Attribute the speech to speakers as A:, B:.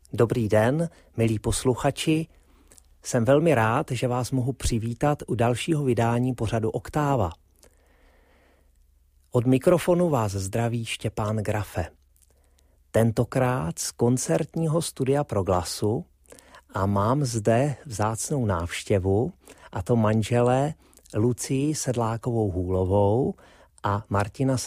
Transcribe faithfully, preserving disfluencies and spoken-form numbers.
A: Dobrý den, milí posluchači. Jsem velmi rád, že vás mohu přivítat u dalšího vydání pořadu Oktáva. Od mikrofonu vás zdraví Štěpán Grafe. Tentokrát z koncertního studia Proglasu a mám zde vzácnou návštěvu, a to manželé Lucii Sedlákovou Hůlovou a Martina